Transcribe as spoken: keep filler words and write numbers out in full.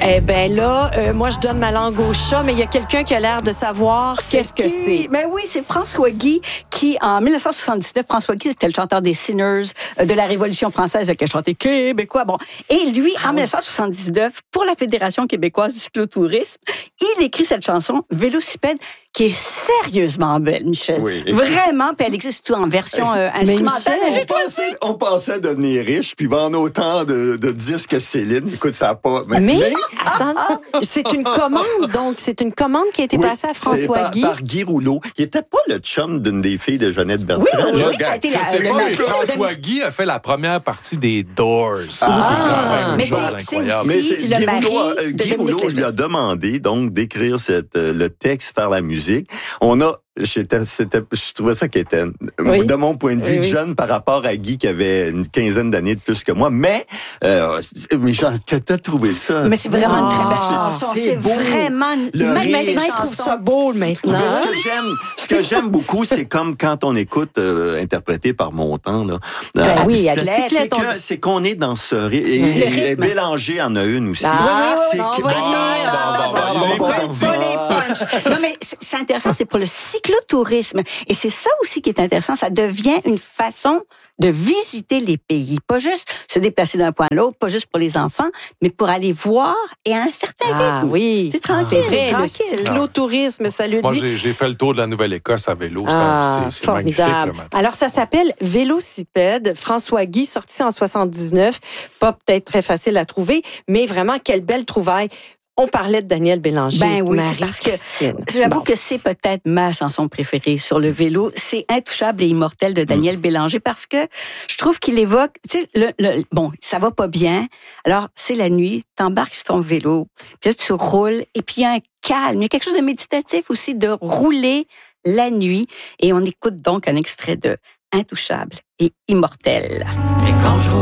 Eh bien là, euh, moi, je donne ma langue au chat, mais il y a quelqu'un qui a l'air de savoir qu'est-ce que c'est. Ben oui, c'est François Guy qui, en dix-neuf cent soixante-dix-neuf, François Guy, c'était le chanteur des Sinners euh, de la Révolution française qui a chanté québécois. Bon. Et lui, Ah en oui. dix-neuf cent soixante-dix-neuf, pour la Fédération québécoise du cyclotourisme, il écrit cette chanson, Vélocipède, qui est sérieusement belle, Michel. Oui. Vraiment, puis elle existe tout en version euh, instrumentale. Michel, On pensait, on pensait devenir riche puis vendre autant de, de disques que Céline. Écoute, ça n'a pas... Mais, mais attends, c'est une commande, donc. C'est une commande qui a été oui, passée à François par, Guy. par Guy Rouleau. Il n'était pas le chum d'une des filles de Jeannette Bertrand. Oui, oui, là. oui, ça a été Je la, sais le pas, nom- mais François Guy a fait la première partie des Doors. Ah, mais c'est quand même c'est- une c'est chose incroyable. Mais aussi c'est, le Guy mari Rouleau, de euh, Guy Dominique Rouleau lui a Lévis. demandé donc d'écrire cette, euh, le texte, faire la musique. On a J'étais, c'était, je trouvais ça qui était, Oui. de mon point de vue, Oui, oui. jeune par rapport à Guy qui avait une quinzaine d'années de plus que moi. Mais, euh, mais Jean, que t'as trouvé ça? Mais c'est vraiment une très belle Ah, chanson. c'est C'est beau. vraiment une Le magnifique rire. Maintenant, il trouve chanson. ça beau, maintenant. Mais ce que j'aime, ce que j'aime beaucoup, c'est comme quand on écoute euh, interprété par Montan là. Ben oui, c'est, à c'est, bicyclette, que, on- c'est qu'on est dans ce rythme. Et, Le et, et rythme. Bélanger en a une aussi. Ah, c'est on que- va y Bon, venir. bon, Ah, bon, bon, bon, bon, bon, bon, pas les punchs. Non, mais c'est c'est intéressant, c'est pour le cyclotourisme. Et c'est ça aussi qui est intéressant. Ça devient une façon de visiter les pays. Pas juste se déplacer d'un point à l'autre, pas juste pour les enfants, mais pour aller voir et à un certain Ah rythme. oui. C'est tranquille, C'est vrai, le tranquille. cyclotourisme, ça le Moi, dit. j'ai, j'ai fait le tour de la Nouvelle-Écosse à vélo. C'est, Ah, c'est, c'est magnifique. formidable. Le matin. Alors, ça s'appelle Vélocipède. François Guy, sorti en soixante-dix-neuf. Pas peut-être très facile à trouver, mais vraiment, quelle belle trouvaille. On parlait de Daniel Bélanger. Ben oui, c'est Marie parce que Christine. j'avoue Bon. que c'est peut-être ma chanson préférée sur le vélo. C'est Intouchable et immortel de Daniel Bélanger parce que je trouve qu'il évoque, tu sais, le, le, bon, ça va pas bien. Alors, c'est la nuit, t'embarques sur ton vélo, puis là, tu roules et puis il y a un calme. Il y a quelque chose de méditatif aussi de rouler la nuit et on écoute donc un extrait de Intouchable et immortel. Et quand je